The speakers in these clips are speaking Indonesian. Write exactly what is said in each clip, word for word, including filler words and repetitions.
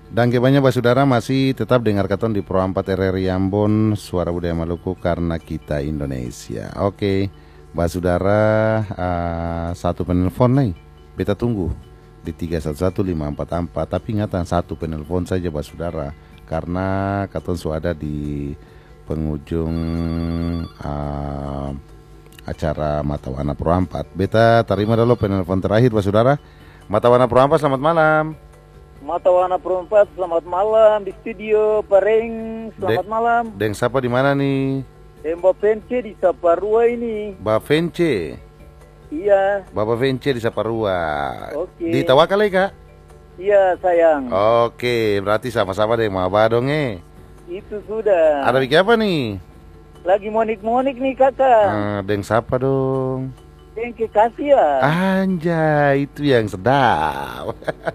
Dan kebanyakan Basudara masih tetap dengar katon di Pro empat R R I Ambon, Suara Budaya Maluku karena kita Indonesia. Oke, Basudara, uh, satu penelpon nih, beta tunggu di tiga satu satu lima empat empat. Tapi ingatan satu penelpon saja Basudara, karena katon sudah ada di penghujung uh, acara Mata Warna Pro empat. Beta terima dulu penelpon terakhir Basudara. Mata Warna Pro empat, selamat malam. Mata Warna Pro empat, selamat malam di studio Pareng, selamat De, malam. Deng siapa di mana nih? Deng Mbak Vence di Saparua ini. Mbak Vence? Iya. Bapak Vence di Saparua. Oke. Di Tawakal ya Kak? Iya sayang. Oke, berarti sama-sama deh Maba dong eh. Itu sudah. Ada bikin apa nih? Lagi monik-monik nih kakak. Uh, deng siapa dong? Deng kekasih ya. Anjay, itu yang sedap.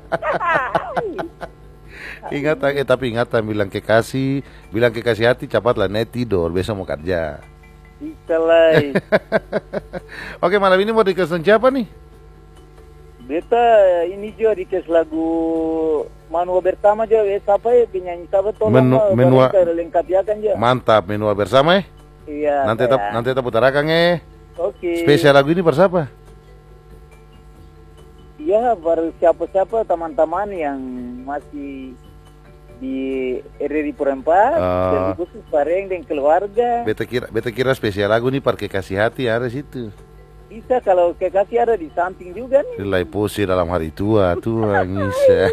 Ingat, eh tapi ingatan bilang kekasih, bilang kekasih hati cepatlah net tidur, besok mau kerja. Bisa lah. Oke, malam ini mau dikasih siapa nih? Beta ini juga dikasih lagu Manua Bersama juga, siapa ya penyanyi siapa tolong Menu, menua, lengkap ya kan ya. Mantap, Menua Bersama eh. Iya. Nanti tetap nanti tetap putarakan eh. Oke. Spesial lagu ini bersama? Iya, baru siapa-siapa teman-teman yang masih di R R I Perempat, uh, dan khusus Pareng dan keluarga. Beta kira, beta kira spesial lagu nih pakai kasih hati ada situ. Bisa kalau kekasih ada di samping juga nih. Nilai posi dalam hari tua, Tuhan Isa.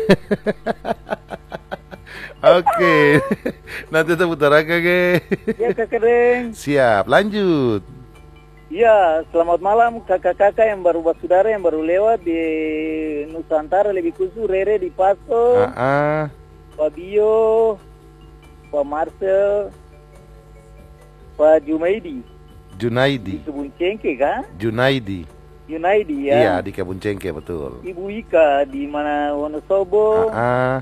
Oke, nanti kita putarakan ke. Ya kakak Deng. Siap, lanjut. Ya, selamat malam kakak-kakak yang baru Basudara yang baru lewat di Nusantara, lebih khusus Rere di Paso, uh-uh. Pak Bio, Pak Marcel, Pak Junaidi. Junaidi. Di Kebun Cengke kan? Junaidi. Junaidi ya. Iya, di Kebun Cengke betul. Ibu Ika di mana Wonosobo. Uh-uh.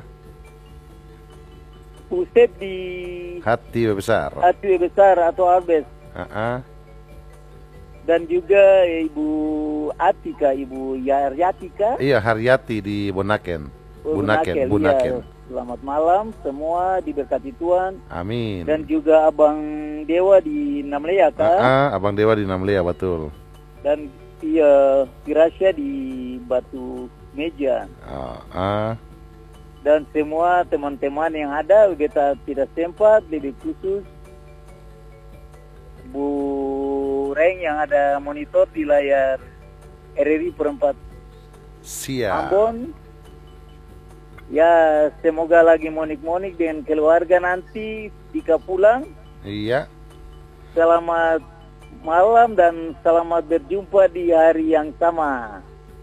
Pusat di Hati Besar. Hati Besar atau Albes. Uh-uh. Dan juga Ibu Atika, Ibu Yaryatika. Iya, Haryati di Bonaken. Bunaken, Bunaken. Bunaken. Ya. Selamat malam, semua diberkati Tuhan. Amin. Dan juga Abang Dewa di Namlea kan? Uh-uh, Abang Dewa di Namlea betul. Dan iya, Firasya di Batu Meja. Uh-uh. Dan semua teman-teman yang ada, beta tidak sempat, lebih khusus Bu Reng yang ada monitor di layar R R I Perempat Siap. Ambon. Ya, semoga lagi monik-monik dengan keluarga nanti jika pulang. Iya. Selamat malam dan selamat berjumpa di hari yang sama.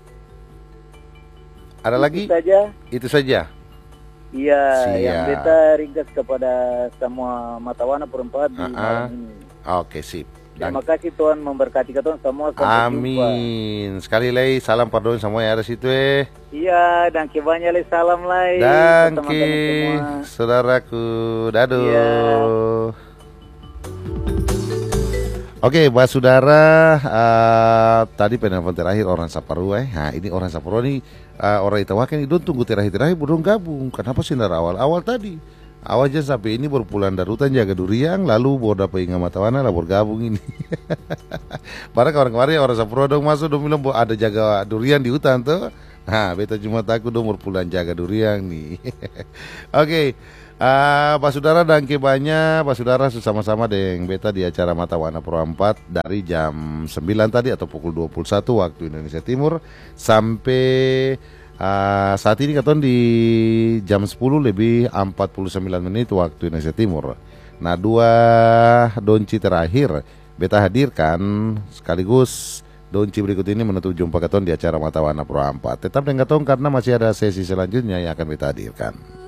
Ada Itu lagi? saja. Itu saja. Iya, Siap. yang beta ringkas kepada semua Mata Warna Perempat di uh-uh. malam ini. Oke, sip. Dan terima kasih Tuhan memberkati kita semua. amin. Sekali lagi salam pardon semua yang ada situ eh. Iya, dan kebanyakan salam lagi. Dan ke saudaraku, dado. Iya. Oke, Mbak Saudara, uh, tadi penelpon terakhir orang Saparua eh. Nah, ini orang Saparua nih, uh, orang Itawakan itu tunggu terakhir-terakhir belum gabung. Kenapa sih dari awal-awal tadi? Awal aja sampai ini baru pulang dari hutan jaga durian, lalu baru dapat ingat Mata Warna lah baru gabung ini. Padahal kemarin-kemarin orang Saparua dong masuk dong bilang ada jaga durian di hutan tuh. Nah, beta cuma takut dong baru pulang jaga durian nih. Oke, uh, Pak Saudara dan kebanyak Pak Saudara sama-sama dengan beta di acara Mata Warna Pro empat dari jam sembilan tadi atau pukul dua puluh satu waktu Indonesia Timur sampai Uh, saat ini katon di jam sepuluh lebih empat puluh sembilan menit waktu Indonesia Timur. Nah, dua donci terakhir beta hadirkan sekaligus donci berikut ini menutup jumpa katon di acara Mata Warna Pro empat. Tetap dengan katon karena masih ada sesi selanjutnya yang akan beta hadirkan.